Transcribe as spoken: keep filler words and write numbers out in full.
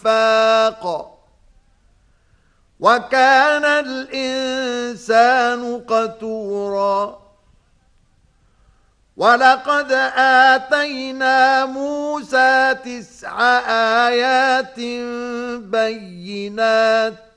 وفاق وكان الإنسان قتورا ولقد آتينا موسى تسع آيات بينات